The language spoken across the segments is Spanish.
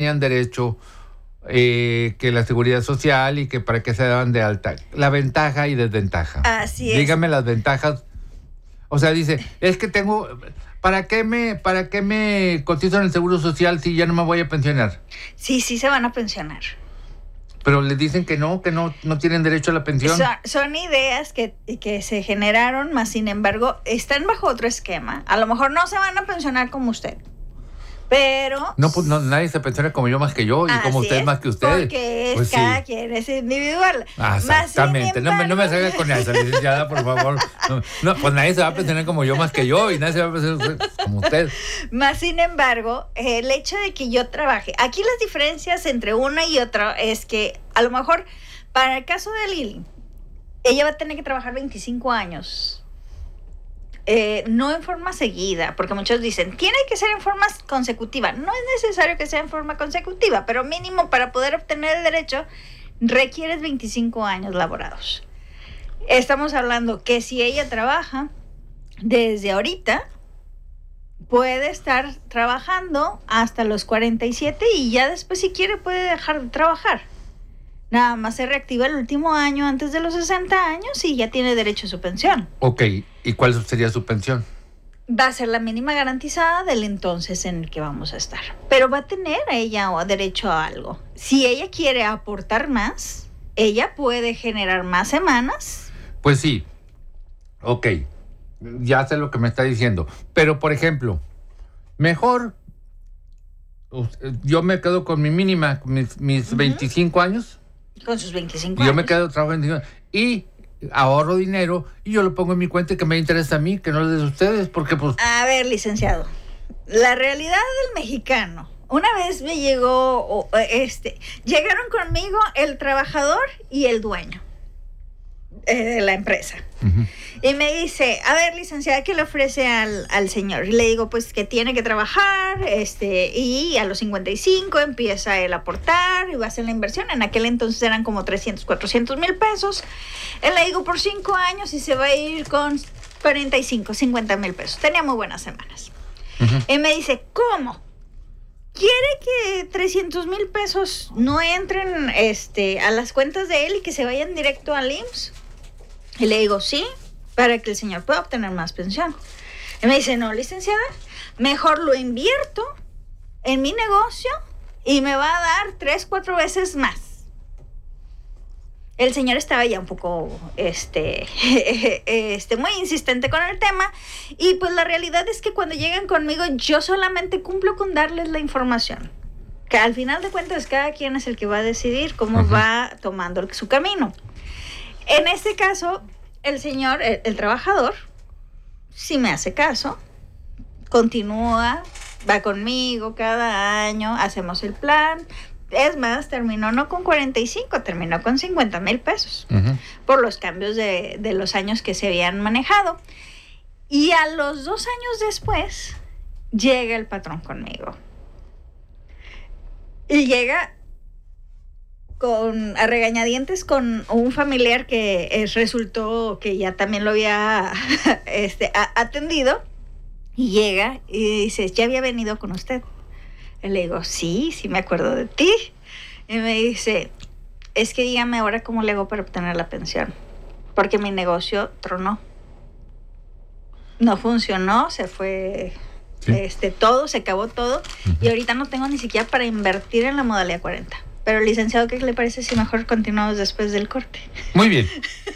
tenían derecho que la seguridad social y que para qué se daban de alta. La ventaja y desventaja. Así es. Dígame las ventajas. O sea, dice, es que tengo... ¿Para qué me cotizo en el Seguro Social si ya no me voy a pensionar? Sí, se van a pensionar. Pero les dicen que no tienen derecho a la pensión. Son ideas que se generaron, más sin embargo, están bajo otro esquema. A lo mejor no se van a pensionar como usted, pero... No, pues nadie se pensiona como yo más que yo y como usted más que usted. Porque pues cada quien es individual. Exactamente. No me salga con esa, licenciada, por favor. No, pues nadie se va a pensionar como yo más que yo y nadie se va a pensionar como usted. Más sin embargo, el hecho de que yo trabaje... Aquí las diferencias entre una y otra es que a lo mejor, para el caso de Lili, ella va a tener que trabajar 25 años. No en forma seguida, porque muchos dicen, tiene que ser en forma consecutiva. No es necesario que sea en forma consecutiva, pero mínimo para poder obtener el derecho requieres 25 años laborados. Estamos hablando que si ella trabaja desde ahorita, puede estar trabajando hasta los 47 y ya después, si quiere, puede dejar de trabajar. Nada más se reactiva el último año antes de los 60 años y ya tiene derecho a su pensión. Ok, ¿y cuál sería su pensión? Va a ser la mínima garantizada del entonces en el que vamos a estar. Pero va a tener ella derecho a algo. Si ella quiere aportar más, ella puede generar más semanas. Pues sí, ok, ya sé lo que me está diciendo. Pero, por ejemplo, mejor yo me quedo con mi mínima, con mis 25 años. Con sus 25 años. Yo me quedo trabajando y ahorro dinero y yo lo pongo en mi cuenta que me interesa a mí, que no les de ustedes, porque pues... A ver, licenciado, la realidad del mexicano. Una vez me llegó, llegaron conmigo el trabajador y el dueño de la empresa. Uh-huh. Y me dice, a ver, licenciada, ¿qué le ofrece al señor? Y le digo, pues que tiene que trabajar, y a los 55 empieza él a aportar y va a hacer la inversión. En aquel entonces eran como 300, 400 mil pesos. Él le digo, por 5 años y se va a ir con 45, 50 mil pesos. Tenía muy buenas semanas. Uh-huh. Y me dice, ¿cómo? ¿Quiere que 300 mil pesos no entren a las cuentas de él y que se vayan directo al IMSS? Y le digo, sí, para que el señor pueda obtener más pensión. Y me dice, no, licenciada, mejor lo invierto en mi negocio y me va a dar 3, 4 veces más. El señor estaba ya un poco, muy insistente con el tema. Y pues la realidad es que cuando llegan conmigo, yo solamente cumplo con darles la información. Que al final de cuentas, cada quien es el que va a decidir cómo uh-huh. va tomando su camino. En este caso, el señor, el trabajador, sí me hace caso, continúa, va conmigo cada año, hacemos el plan. Es más, terminó no con 45, terminó con 50 mil pesos uh-huh. por los cambios de los años que se habían manejado. Y a los 2 años después, llega el patrón conmigo. Y llega a regañadientes con un familiar que resultó que ya también lo había atendido. Y llega y dice, ¿ya había venido con usted? Y le digo, sí me acuerdo de ti. Y me dice, es que dígame ahora cómo le hago para obtener la pensión. Porque mi negocio tronó. No funcionó, se fue, sí. Todo, se acabó todo. Uh-huh. Y ahorita no tengo ni siquiera para invertir en la modalidad 40. Pero, licenciado, ¿qué le parece si mejor continuamos después del corte? Muy bien.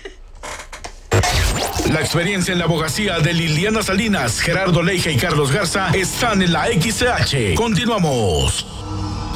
La experiencia en la abogacía de Liliana Salinas, Gerardo Leija y Carlos Garza están en la XCH. Continuamos.